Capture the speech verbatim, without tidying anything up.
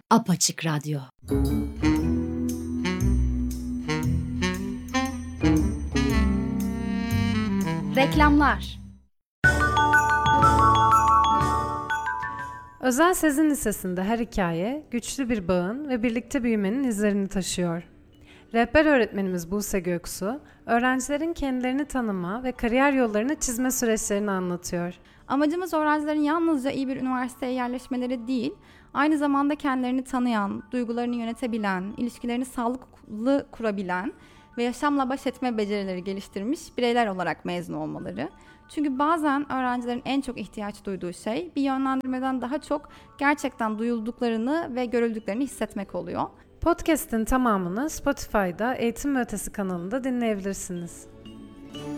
Apaçık Radyo. Reklamlar. Özel Sezin Lisesi'nde her hikaye güçlü bir bağın ve birlikte büyümenin izlerini taşıyor. Rehber öğretmenimiz Buse Göksu, öğrencilerin kendilerini tanıma ve kariyer yollarını çizme süreçlerini anlatıyor. Amacımız öğrencilerin yalnızca iyi bir üniversiteye yerleşmeleri değil, aynı zamanda kendilerini tanıyan, duygularını yönetebilen, ilişkilerini sağlıklı kurabilen ve yaşamla baş etme becerileri geliştirmiş bireyler olarak mezun olmaları. Çünkü bazen öğrencilerin en çok ihtiyaç duyduğu şey bir yönlendirmeden daha çok gerçekten duyulduklarını ve görüldüklerini hissetmek oluyor. Podcast'in tamamını Spotify'da Eğitim ve Ötesi kanalında dinleyebilirsiniz.